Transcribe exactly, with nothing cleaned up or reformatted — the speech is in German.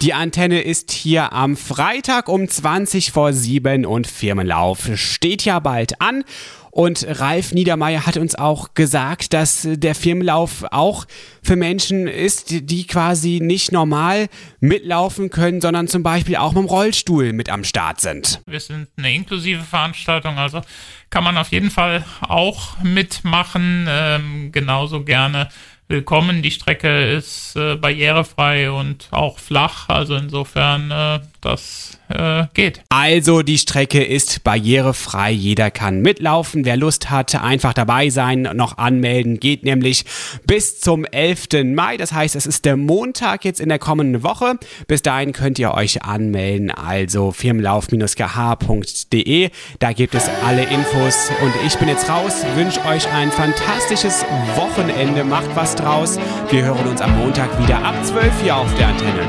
Die Antenne ist hier am Freitag um zwanzig vor sieben und Firmenlauf steht ja bald an. Und Ralf Niedermeyer hat uns auch gesagt, dass der Firmenlauf auch für Menschen ist, die quasi nicht normal mitlaufen können, sondern zum Beispiel auch mit dem Rollstuhl mit am Start sind. Wir sind eine inklusive Veranstaltung, also kann man auf jeden Fall auch mitmachen, ähm, genauso gerne willkommen. Die Strecke ist äh, barrierefrei und auch flach, also insofern äh, das äh, geht. Also die Strecke ist barrierefrei, jeder kann mitlaufen. Wer Lust hat, einfach dabei sein, noch anmelden, geht nämlich bis zum elften Mai. Das heißt, es ist der Montag jetzt in der kommenden Woche. Bis dahin könnt ihr euch anmelden, also firmenlauf Bindestrich g h punkt d e. Da gibt es alle Infos und ich bin jetzt raus, wünsche euch ein fantastisches Wochenende, macht was draus. Wir hören uns am Montag wieder ab zwölf hier auf der Antenne.